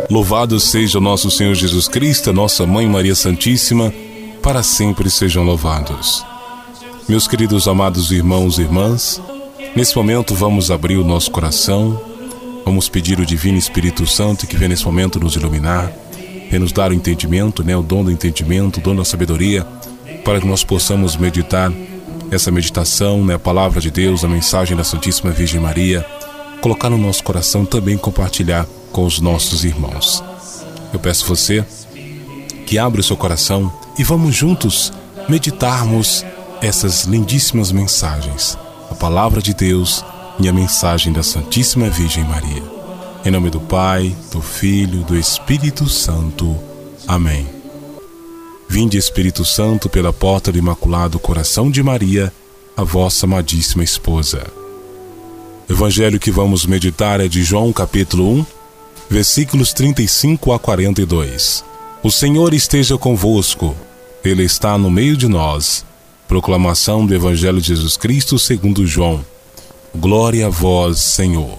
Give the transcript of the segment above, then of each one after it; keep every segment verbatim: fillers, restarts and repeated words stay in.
Louvado seja o nosso Senhor Jesus Cristo, nossa Mãe Maria Santíssima, para sempre sejam louvados. Meus queridos amados irmãos e irmãs, nesse momento vamos abrir o nosso coração, vamos pedir o Divino Espírito Santo que vem nesse momento nos iluminar, vem nos dar o entendimento, né, o dom do entendimento, o dom da sabedoria, para que nós possamos meditar essa meditação, né, a palavra de Deus, a mensagem da Santíssima Virgem Maria, colocar no nosso coração, também compartilhar com os nossos irmãos. Eu peço a você que abra o seu coração e vamos juntos meditarmos essas lindíssimas mensagens, a palavra de Deus e a mensagem da Santíssima Virgem Maria. Em nome do Pai, do Filho, do Espírito Santo. Amém. Vinde, Espírito Santo, pela porta do Imaculado Coração de Maria, a vossa amadíssima esposa. O evangelho que vamos meditar é de João, capítulo um, versículos trinta e cinco a quarenta e dois. O Senhor esteja convosco, Ele está no meio de nós. Proclamação do Evangelho de Jesus Cristo segundo João. Glória a vós, Senhor.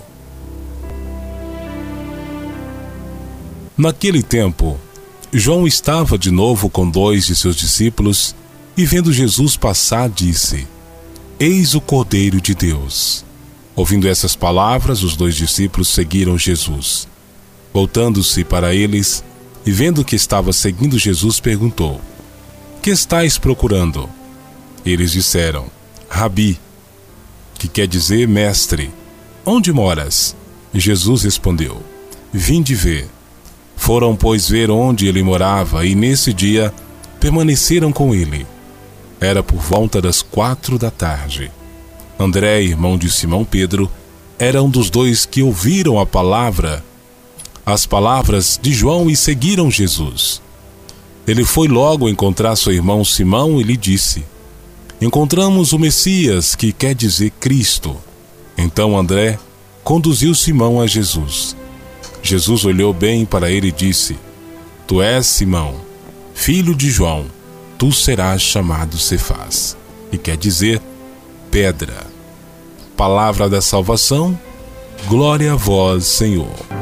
Naquele tempo, João estava de novo com dois de seus discípulos e, vendo Jesus passar, disse: Eis o Cordeiro de Deus. Ouvindo essas palavras, os dois discípulos seguiram Jesus. Voltando-se para eles e vendo que estava seguindo Jesus, perguntou: Que estáis procurando? Eles disseram: Rabi, que quer dizer mestre, onde moras? Jesus respondeu: Vinde ver. Foram, pois, ver onde ele morava, e nesse dia permaneceram com ele. Era por volta das quatro da tarde. André, irmão de Simão Pedro, era um dos dois que ouviram a palavra, as palavras de João, e seguiram Jesus. Ele foi logo encontrar seu irmão Simão e lhe disse: Encontramos o Messias, que quer dizer Cristo. Então André conduziu Simão a Jesus. Jesus olhou bem para ele e disse: Tu és Simão, filho de João, tu serás chamado Cefás, que quer dizer pedra. Palavra da salvação, glória a vós, Senhor.